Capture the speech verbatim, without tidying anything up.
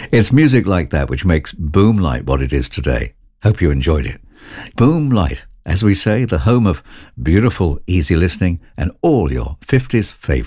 It's music like that which makes Boomlight what it is today. Hope you enjoyed it. Boomlight, as we say, the home of beautiful, easy listening and all your fifties favorites.